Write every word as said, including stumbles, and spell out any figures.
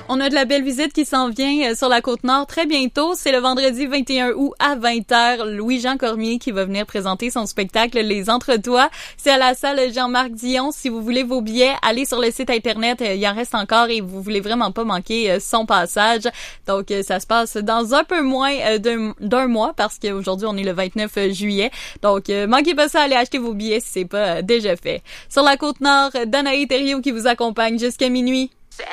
On a de la belle visite qui s'en vient euh, sur la Côte-Nord très bientôt. C'est le vendredi vingt et un août à vingt heures. Louis-Jean Cormier qui va venir présenter son spectacle Les Entretois. C'est à la salle Jean-Marc Dion. Si vous voulez vos billets, allez sur le site internet. Euh, il en reste encore et vous voulez vraiment pas manquer euh, son passage. Donc, euh, ça se passe dans un peu moins euh, d'un, d'un mois parce qu'aujourd'hui, on est le vingt-neuf juillet. Donc, euh, manquez pas ça, allez acheter vos billets si c'est pas euh, déjà fait. Sur la Côte-Nord, Danae Thériault qui vous accompagne jusqu'à minuit.